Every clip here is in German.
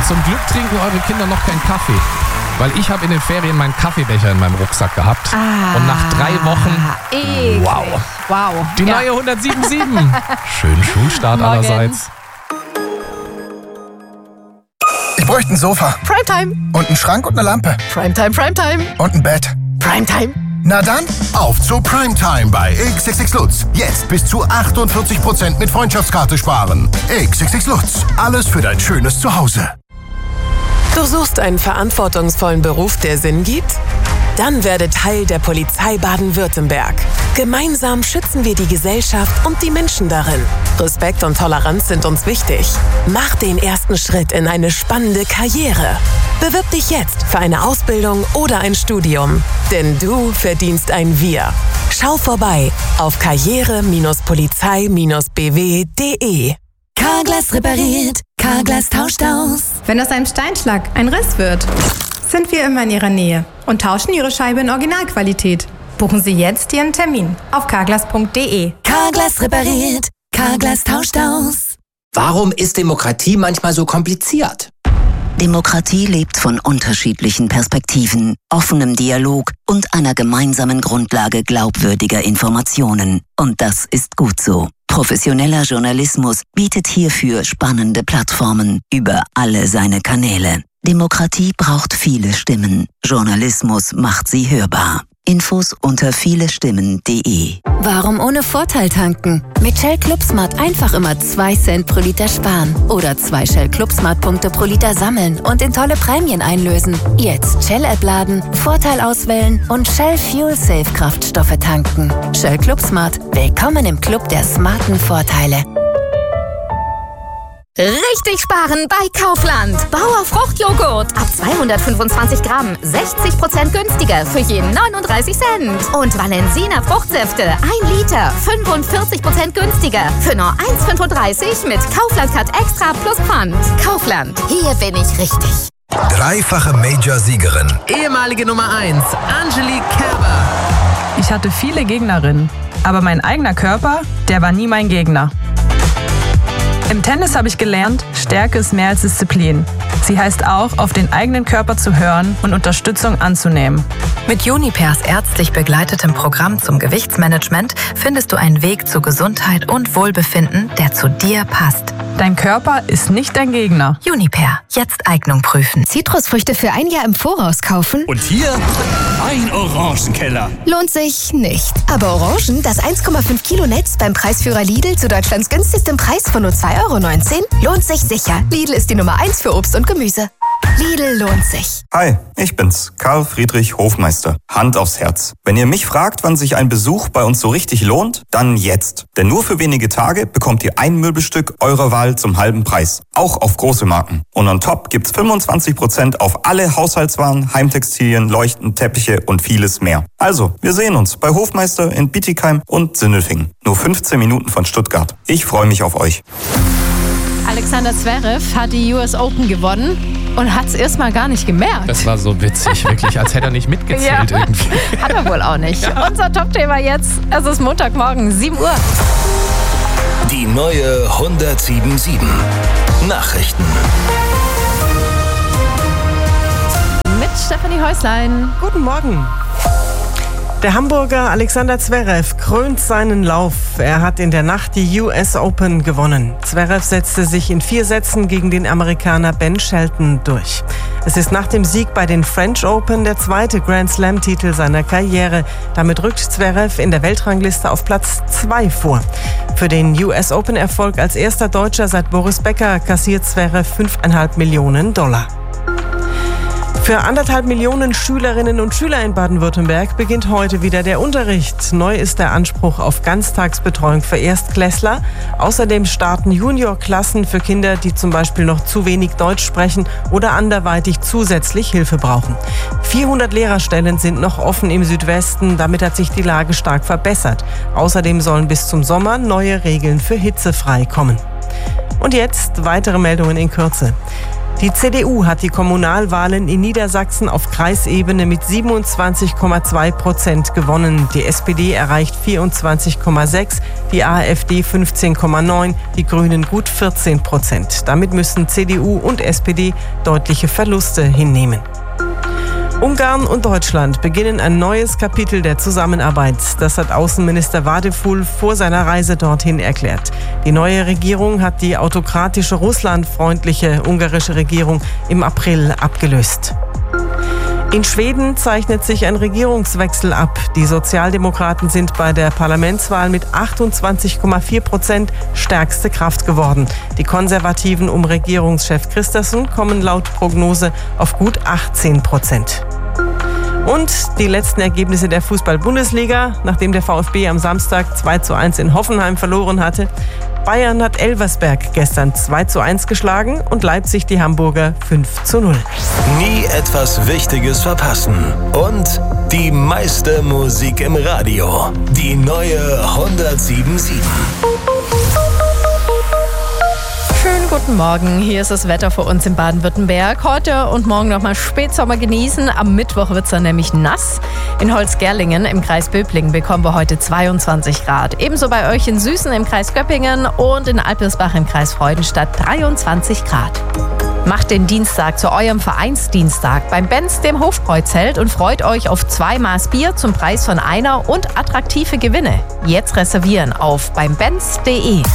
Und zum Glück trinken eure Kinder noch keinen Kaffee. Weil ich habe in den Ferien meinen Kaffeebecher in meinem Rucksack gehabt. Und nach 3 Wochen, wow. Die neue 107.7. Schönen Schulstart allerseits. Ich bräuchte ein Sofa. Primetime. Und einen Schrank und eine Lampe. Primetime. Und ein Bett. Primetime. Na dann, auf zu Primetime bei XXX Lutz. Jetzt bis zu 48% mit Freundschaftskarte sparen. XXX Lutz. Alles für dein schönes Zuhause. Du suchst einen verantwortungsvollen Beruf, der Sinn gibt? Dann werde Teil der Polizei Baden-Württemberg. Gemeinsam schützen wir die Gesellschaft und die Menschen darin. Respekt und Toleranz sind uns wichtig. Mach den ersten Schritt in eine spannende Karriere. Bewirb dich jetzt für eine Ausbildung oder ein Studium. Denn du verdienst ein Wir. Schau vorbei auf karriere-polizei-bw.de. Carglass repariert, Carglass tauscht aus. Wenn aus einem Steinschlag ein Riss wird, sind wir immer in Ihrer Nähe und tauschen Ihre Scheibe in Originalqualität. Buchen Sie jetzt Ihren Termin auf carglass.de. Carglass repariert, Carglass tauscht aus. Warum ist Demokratie manchmal so kompliziert? Demokratie lebt von unterschiedlichen Perspektiven, offenem Dialog und einer gemeinsamen Grundlage glaubwürdiger Informationen. Und das ist gut so. Professioneller Journalismus bietet hierfür spannende Plattformen über alle seine Kanäle. Demokratie braucht viele Stimmen. Journalismus macht sie hörbar. Infos unter vielestimmen.de. Warum ohne Vorteil tanken? Mit Shell ClubSmart einfach immer 2 Cent pro Liter sparen. Oder 2 Shell ClubSmart-Punkte pro Liter sammeln und in tolle Prämien einlösen. Jetzt Shell-App laden, Vorteil auswählen und Shell Fuel Safe Kraftstoffe tanken. Shell ClubSmart. Willkommen im Club der smarten Vorteile. Richtig sparen bei Kaufland. Bauer Fruchtjoghurt ab 225 Gramm 60% günstiger für je 39 Cent. Und Valensina Fruchtsäfte 1 Liter 45% günstiger für nur 1,35 mit Kaufland Cut Extra plus Pfand. Kaufland, hier bin ich richtig. 3-fache Major-Siegerin. Ehemalige Nummer 1, Angelique Kerber. Ich hatte viele Gegnerinnen, aber mein eigener Körper, der war nie mein Gegner. Im Tennis habe ich gelernt, Stärke ist mehr als Disziplin. Sie heißt auch, auf den eigenen Körper zu hören und Unterstützung anzunehmen. Mit Junipers ärztlich begleitetem Programm zum Gewichtsmanagement findest du einen Weg zu Gesundheit und Wohlbefinden, der zu dir passt. Dein Körper ist nicht dein Gegner. Juniper, jetzt Eignung prüfen. Zitrusfrüchte für 1 Jahr im Voraus kaufen? Und hier ein Orangenkeller. Lohnt sich nicht. Aber Orangen, das 1,5 Kilo Netz beim Preisführer Lidl zu Deutschlands günstigstem Preis von nur 2,19 €, lohnt sich sicher. Lidl ist die Nummer 1 für Obst und Gemüse. Lidl lohnt sich. Hi, ich bin's, Karl Friedrich Hofmeister. Hand aufs Herz. Wenn ihr mich fragt, wann sich ein Besuch bei uns so richtig lohnt, dann jetzt. Denn nur für wenige Tage bekommt ihr ein Möbelstück eurer Wahl zum halben Preis. Auch auf große Marken. Und on top gibt's 25% auf alle Haushaltswaren, Heimtextilien, Leuchten, Teppiche und vieles mehr. Also, wir sehen uns bei Hofmeister in Bietigheim und Sindelfingen. Nur 15 Minuten von Stuttgart. Ich freue mich auf euch. Alexander Zverev hat die US Open gewonnen und hat es erstmal gar nicht gemerkt. Das war so witzig, wirklich, als hätte er nicht mitgezählt irgendwie. Hat er wohl auch nicht. Ja. Unser Top-Thema jetzt, es ist Montagmorgen, 7 Uhr. Die neue 107.7 Nachrichten. Mit Stefanie Häuslein. Guten Morgen. Der Hamburger Alexander Zverev krönt seinen Lauf. Er hat in der Nacht die US Open gewonnen. Zverev setzte sich in 4 Sätzen gegen den Amerikaner Ben Shelton durch. Es ist nach dem Sieg bei den French Open der 2. Grand Slam-Titel seiner Karriere. Damit rückt Zverev in der Weltrangliste auf Platz 2 vor. Für den US Open-Erfolg als erster Deutscher seit Boris Becker kassiert Zverev $5,5 Millionen. Für 1,5 Millionen Schülerinnen und Schüler in Baden-Württemberg beginnt heute wieder der Unterricht. Neu ist der Anspruch auf Ganztagsbetreuung für Erstklässler. Außerdem starten Juniorklassen für Kinder, die zum Beispiel noch zu wenig Deutsch sprechen oder anderweitig zusätzlich Hilfe brauchen. 400 Lehrerstellen sind noch offen im Südwesten. Damit hat sich die Lage stark verbessert. Außerdem sollen bis zum Sommer neue Regeln für hitzefrei kommen. Und jetzt weitere Meldungen in Kürze. Die CDU hat die Kommunalwahlen in Niedersachsen auf Kreisebene mit 27,2% gewonnen. Die SPD erreicht 24,6%, die AfD 15,9%, die Grünen gut 14%. Damit müssen CDU und SPD deutliche Verluste hinnehmen. Ungarn und Deutschland beginnen ein neues Kapitel der Zusammenarbeit. Das hat Außenminister Vadeful vor seiner Reise dorthin erklärt. Die neue Regierung hat die autokratische, russlandfreundliche ungarische Regierung im April abgelöst. In Schweden zeichnet sich ein Regierungswechsel ab. Die Sozialdemokraten sind bei der Parlamentswahl mit 28,4% stärkste Kraft geworden. Die Konservativen um Regierungschef Kristersson kommen laut Prognose auf gut 18%. Und die letzten Ergebnisse der Fußball-Bundesliga, nachdem der VfB am Samstag 2:1 in Hoffenheim verloren hatte. Bayern hat Elversberg gestern 2:1 geschlagen und Leipzig die Hamburger 5:0. Nie etwas Wichtiges verpassen. Und die meiste Musik im Radio. Die neue 107.7. Schönen guten Morgen, hier ist das Wetter für uns in Baden-Württemberg. Heute und morgen nochmal Spätsommer genießen. Am Mittwoch wird es dann nämlich nass. In Holzgerlingen im Kreis Böblingen bekommen wir heute 22 Grad. Ebenso bei euch in Süßen im Kreis Göppingen und in Alpirsbach im Kreis Freudenstadt 23 Grad. Macht den Dienstag zu eurem Vereinsdienstag beim Benz, dem Hofbräuzelt, und freut euch auf 2 Maß Bier zum Preis von einer und attraktive Gewinne. Jetzt reservieren auf beimbenz.de.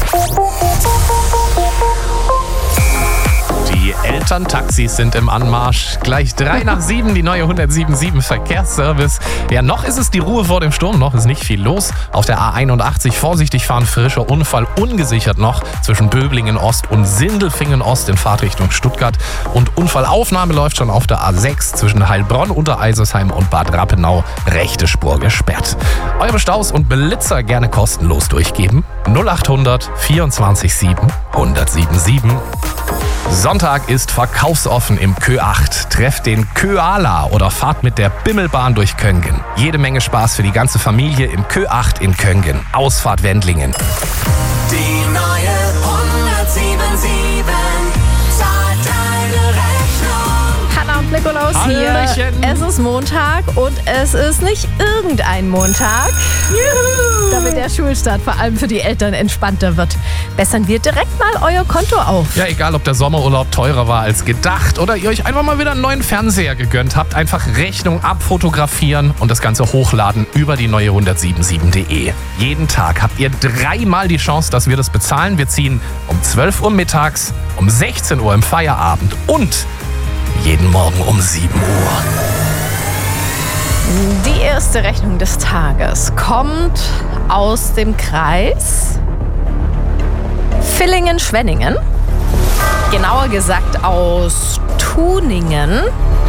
Die Elterntaxis sind im Anmarsch. Gleich 6:03, die neue 107.7 Verkehrsservice. Ja, noch ist es die Ruhe vor dem Sturm, noch ist nicht viel los. Auf der A81 vorsichtig fahren, frischer Unfall, ungesichert noch zwischen Böblingen Ost und Sindelfingen Ost in Fahrtrichtung Stuttgart. Und Unfallaufnahme läuft schon auf der A6 zwischen Heilbronn, Untereisersheim und Bad Rappenau. Rechte Spur gesperrt. Eure Staus und Blitzer gerne kostenlos durchgeben. 0800 24 7 1077. Sonntag ist verkaufsoffen im Kö 8. Trefft den Köala oder fahrt mit der Bimmelbahn durch Köngen. Jede Menge Spaß für die ganze Familie im Kö 8 in Köngen. Ausfahrt Wendlingen. Die neue 107.7 zahlt deine Rechnung. Hanna und Nikolaus hier. Hallöchen. Es ist Montag und es ist nicht irgendein Montag. Juhu. Damit der Schulstart vor allem für die Eltern entspannter wird, bessern wir direkt mal euer Konto auf. Ja, egal ob der Sommerurlaub teurer war als gedacht oder ihr euch einfach mal wieder einen neuen Fernseher gegönnt habt, einfach Rechnung abfotografieren und das Ganze hochladen über die neue 107.7.de. Jeden Tag habt ihr 3-mal die Chance, dass wir das bezahlen. Wir ziehen um 12 Uhr mittags, um 16 Uhr im Feierabend und jeden Morgen um 7 Uhr. Die erste Rechnung des Tages kommt aus dem Kreis Villingen-Schwenningen. Genauer gesagt aus Tuningen.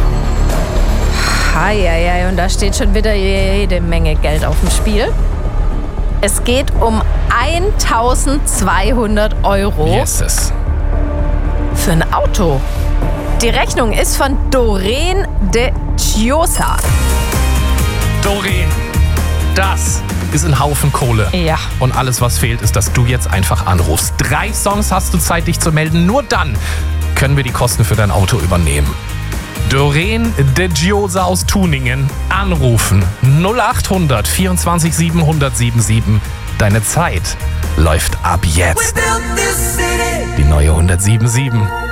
Heieiei, und da steht schon wieder jede Menge Geld auf dem Spiel. Es geht um 1.200 Euro Yes. für ein Auto. Die Rechnung ist von Doreen de Chiosa. Doreen, das ist ein Haufen Kohle. Ja. Und alles, was fehlt, ist, dass du jetzt einfach anrufst. 3 Songs hast du Zeit, dich zu melden. Nur dann können wir die Kosten für dein Auto übernehmen. Doreen de Giosa aus Tuningen. Anrufen 0800 24 7 1077. Deine Zeit läuft ab jetzt. Die neue 107.7.